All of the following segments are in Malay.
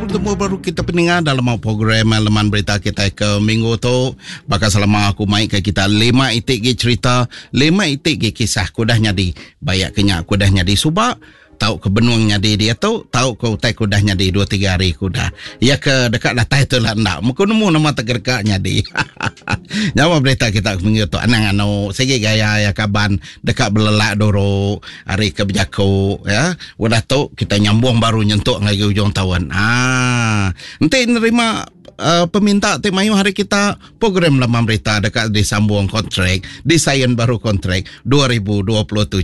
bertemu baru kita pendengar dalam program Leman Berita kita ke minggu tu. Bakal selama aku main ke kita 5 itik ke cerita, 5 itik ke kisah kudah nyadi. Bayak kenyak kudah nyadi subak. Tahu ke benuang nyadi dia tu, tahu ke utai kudah nyadi 2-3 hari kudah. Ya ke dekat datai tu lah ndak. Muka nemu nama tergerkak nyadi. Nyawa berita kita minggu tu anang anu segi gaya ya kaban dekat belelak doro hari ke berjaku ya. Udah tu kita nyambung baru nyentuk lagi ujung tahun. Nanti nerima peminta tik mayu hari kita program Leman Berita dekat disambung kontrak, desain baru kontrak 2027.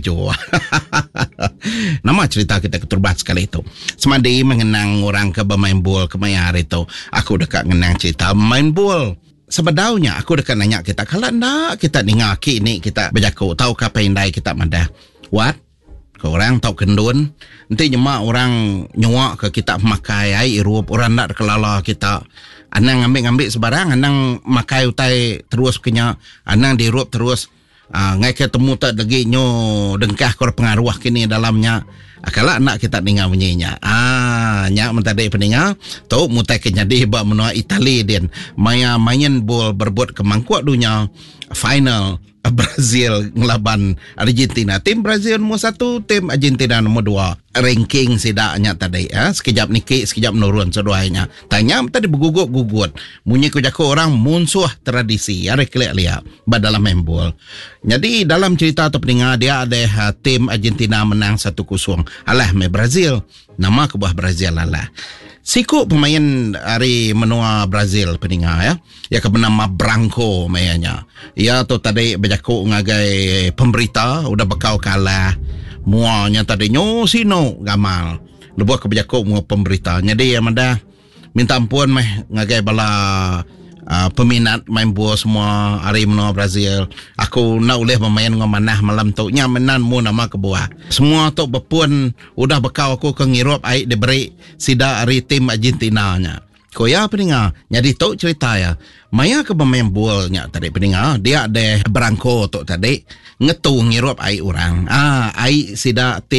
Nama cerita kita keturbat sekali itu. Semadi mengenang orang ke bermain bola ke maya hari itu. Aku dekat mengenang cerita main bola. Sebetulnya aku dekat nanya kita, kalau ndak kita dengar ni kita berjaku, tahu apa indai kita madah. What? Orang tahu kendun. Nanti cuma orang nyuak ke kita makai ai irup orang nak kelala kita. Anang ambil sebarang, anang makai utai terus kenya, anang dirup terus. Ngai ketemu tak lagi nyo dengkah kor pengaruh kini dalamnya. Kalau anak kita dengar bunyinya. Nyak mentadai pendengar, tahu mutai kenyadi bak menua Itali din. Main bol berbuat kemangkuat dunia final Brazil ngelaban Argentina. Tim Brazil nombor 1, tim Argentina nombor 2. Ranking sidaknya tadi. Sekejap nikik, sekejap menurun seduanya. Tanya tadi bergugut-gugut. Munyi kujaku orang munsuh tradisi. Ada kelak lihat dalam main bol. Jadi dalam cerita tu pendengar, dia ada tim Argentina menang 1-0. Alah me Brazil. Nama kebuah Brazil alah. Siku pemain hari menua Brazil pendengar ya. Ya ke bernama Branco mayanya. Ya tu tadi berjaku ngagai pemberita udah bakal kalah. Muanya tadi sino gamal. Lebuh ke berjaku mua pemberita. Jadi ya mada minta ampun meh ngagai bala peminat main bola semua hari menua Brazil. Aku nak boleh bermain dengan manah malam tu. Nya menan mu nama kebuah. Semua tu berpun udah bekau aku ke ngirup air diberi sida hari tim Argentina nya. Ko ya pendengar, jadi tu cerita ya. Maya ke bermain bola nya tadi pendengar, dia ada Branco tu tadi ngetu ngirup air orang. Air sida tim